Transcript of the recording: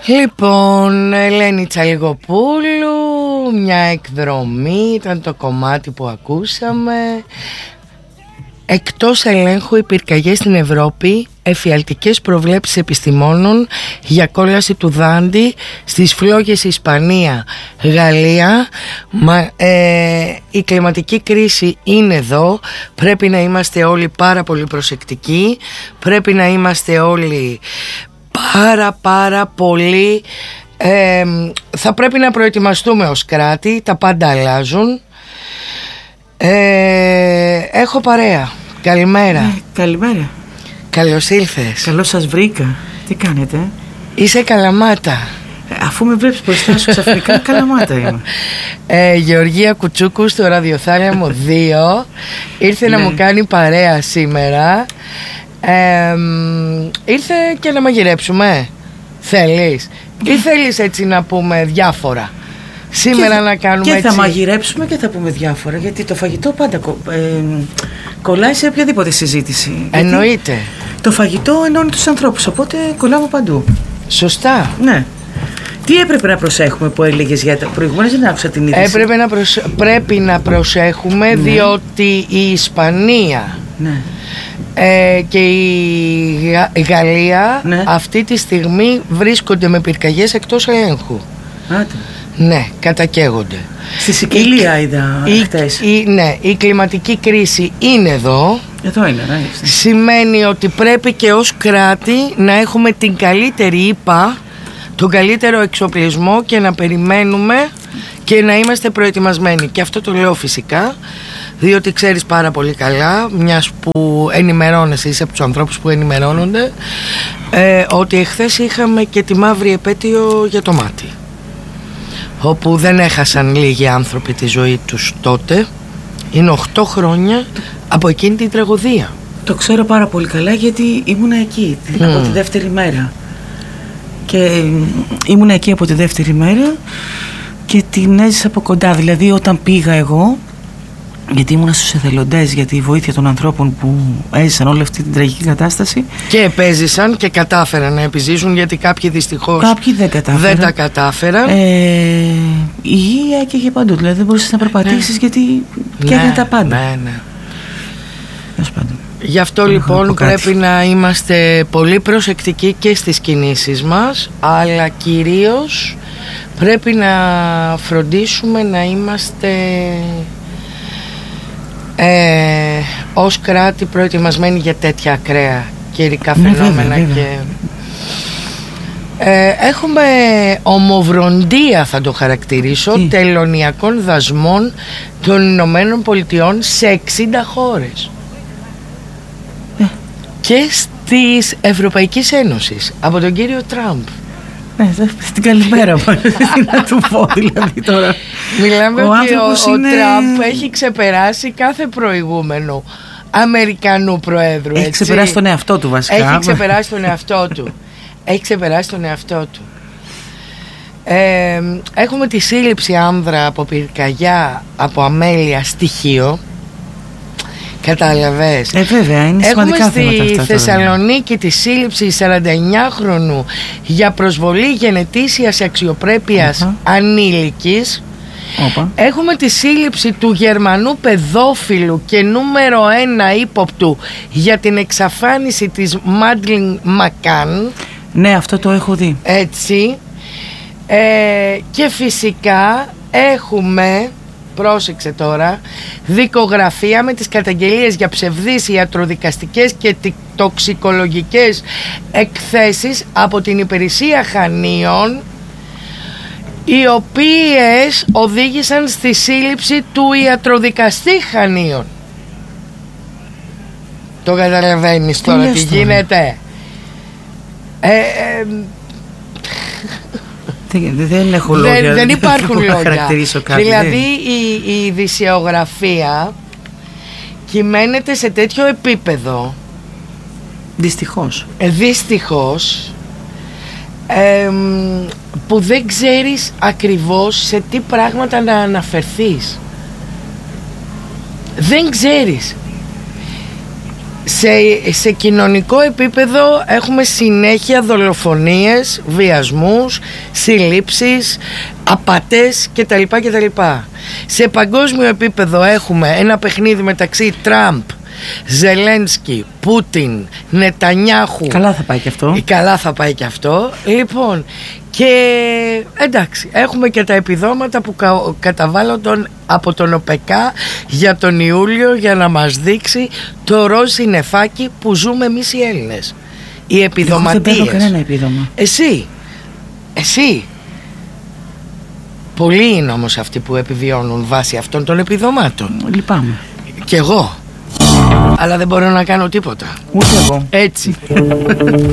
Λοιπόν, Ελένη Τσαλιγοπούλου, μια εκδρομή ήταν το κομμάτι που ακούσαμε. Εκτός ελέγχου οι πυρκαγιές στην Ευρώπη, εφιαλτικές προβλέψεις επιστημόνων για κόλαση του Δάντη στις φλόγες Ισπανία, Γαλλία. Η κλιματική κρίση είναι εδώ. Πρέπει να είμαστε όλοι πάρα πολύ προσεκτικοί. Πρέπει να είμαστε όλοι πάρα πολύ θα πρέπει να προετοιμαστούμε ως κράτη. Τα πάντα αλλάζουν. Έχω παρέα. Καλημέρα. Καλημέρα. Καλώς ήλθες. Καλώς σας βρήκα. Τι κάνετε? Είσαι Καλαμάτα. Αφού με βλέπεις μπροστά σου ξαφνικά, Καλαμάτα είμαι. Γεωργία Κουτσούκου στο Ραδιοθάλαμο 2 ήρθε να μου κάνει παρέα σήμερα. Ήρθε και να μαγειρέψουμε. Θέλεις? Ή θέλεις έτσι να πούμε διάφορα σήμερα, να κάνουμε και έτσι? Θα μαγειρέψουμε και θα πούμε διάφορα. Γιατί το φαγητό πάντα κολλάει σε οποιαδήποτε συζήτηση. Εννοείται. Το φαγητό ενώνει τους ανθρώπους, οπότε κολλάμε παντού. Σωστά. Ναι. Τι έπρεπε να προσέχουμε που έλεγες για τα προηγούμενα? Δεν άκουσα την είδηση. Πρέπει να προσέχουμε, ναι. Διότι η Ισπανία, ναι. Και η Γαλλία, ναι. Αυτή τη στιγμή βρίσκονται με πυρκαγιές εκτός ελέγχου. Άτε. Ναι, κατακαίγονται. Στη Σικελία είδα χτες. Ναι, η κλιματική κρίση είναι εδώ. Εδώ είναι, ναι. Σημαίνει ότι πρέπει και ως κράτη να έχουμε την καλύτερη ΙΠΑ, τον καλύτερο εξοπλισμό και να περιμένουμε και να είμαστε προετοιμασμένοι. Και αυτό το λέω φυσικά, διότι ξέρεις πάρα πολύ καλά, μιας που ενημερώνεσαι, είσαι από τους ανθρώπους που ενημερώνονται, ότι εχθές είχαμε και τη μαύρη επέτειο για το μάτι, όπου δεν έχασαν λίγοι άνθρωποι τη ζωή τους τότε. Είναι 8 χρόνια από εκείνη την τραγωδία. Το ξέρω πάρα πολύ καλά, γιατί ήμουνα εκεί από τη δεύτερη μέρα. Και ήμουνα εκεί από τη δεύτερη μέρα και την έζησα από κοντά. Δηλαδή όταν πήγα εγώ, γιατί ήμουνα στους εθελοντές για τη βοήθεια των ανθρώπων που έζησαν όλη αυτή την τραγική κατάσταση. Και επέζησαν και κατάφεραν να επιζήσουν, γιατί κάποιοι δυστυχώς δεν τα κατάφεραν. Η υγεία έκαιγε παντού, δηλαδή δεν μπορούσες να περπατήσεις, ναι. Γιατί καίγανε τα πάντα. Ναι. Γι' αυτό λοιπόν πρέπει να είμαστε πολύ προσεκτικοί και στις κινήσεις μας, αλλά κυρίως πρέπει να φροντίσουμε να είμαστε ως κράτη προετοιμασμένοι για τέτοια ακραία καιρικά φαινόμενα. Βέβαια. Έχουμε ομοβροντία, θα το χαρακτηρίσω, τελωνιακών δασμών των Ηνωμένων Πολιτειών σε 60 χώρες και της Ευρωπαϊκής Ένωσης από τον κύριο Τραμπ. Ναι, την καλημέρα μου. Να του πω δηλαδή τώρα. Μιλάμε ότι ο Τραμπ έχει ξεπεράσει κάθε προηγούμενο Αμερικανού Προέδρου. Έχει ξεπεράσει τον εαυτό του βασικά. Έχει ξεπεράσει τον εαυτό του. Έχει ξεπεράσει τον εαυτό του. Έχουμε τη σύλληψη άνδρα από πυρκαγιά, από αμέλεια στοιχείο. Κατάλαβες? Βέβαια, είναι σημαντικά θέματα αυτά. Έχουμε στη Θεσσαλονίκη τη σύλληψη 49χρονου για προσβολή γενετήσιας αξιοπρέπειας ανήλικης. Έχουμε τη σύλληψη του Γερμανού παιδόφιλου και νούμερο 1 ύποπτου για την εξαφάνιση της Μάντλιν Μακάν. Ναι, αυτό το έχω δει. Έτσι. Και φυσικά έχουμε, πρόσεξε τώρα, δικογραφία με τις καταγγελίες για ψευδείς ιατροδικαστικές και τοξικολογικές εκθέσεις από την υπηρεσία Χανίων, οι οποίες οδήγησαν στη σύλληψη του ιατροδικαστή Χανίων. Το καταλαβαίνεις τώρα τι γίνεται? Δεν έχω λόγια. Δεν υπάρχουν λόγια. Κάτι, δηλαδή η ειδησιογραφία κυμαίνεται σε τέτοιο επίπεδο, δυστυχώς, που δεν ξέρεις ακριβώς σε τι πράγματα να αναφερθείς. Δεν ξέρεις. Σε κοινωνικό επίπεδο έχουμε συνέχεια δολοφονίες, βιασμούς, συλλήψεις, απατές κτλ. Σε παγκόσμιο επίπεδο έχουμε ένα παιχνίδι μεταξύ Τραμπ, Ζελένσκι, Πούτιν, Νετανιάχου. Καλά θα πάει και αυτό. Καλά θα πάει και αυτό. Λοιπόν, και εντάξει, έχουμε και τα επιδόματα που καταβάλλονταν από τον ΟΠΕΚΑ για τον Ιούλιο για να μας δείξει το ροζ συννεφάκι που ζούμε εμείς οι Έλληνες. Οι επιδοματίες. Δεν παίρνω κανένα επίδομα. Εσύ. Πολλοί είναι όμως αυτοί που επιβιώνουν βάσει αυτών των επιδομάτων. Λυπάμαι. Κι εγώ. Αλλά δεν μπορώ να κάνω τίποτα. Ούτε εγώ. Έτσι.